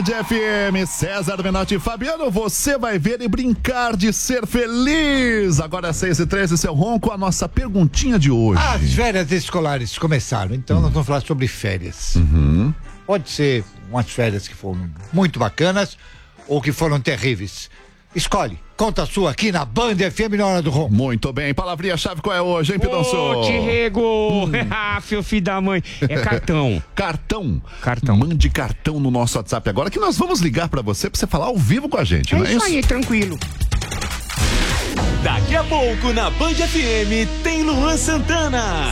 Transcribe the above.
Band FM, César Menotti e Fabiano, você vai ver e brincar de ser feliz. Agora é 6h13, seu Ronco, a nossa perguntinha de hoje. As férias escolares começaram, então nós vamos falar sobre férias. Pode ser umas férias que foram muito bacanas ou que foram terríveis. Escolhe, conta a sua aqui na Band FM na hora do Ronco. Muito bem, palavrinha-chave qual é hoje, hein, Pidonço? Ô, Tirrego! Filho da mãe. É cartão. Cartão. Cartão. Mande cartão no nosso WhatsApp agora que nós vamos ligar pra você falar ao vivo com a gente, não é isso? Aí, tranquilo. Daqui a pouco na Band FM tem Luan Santana.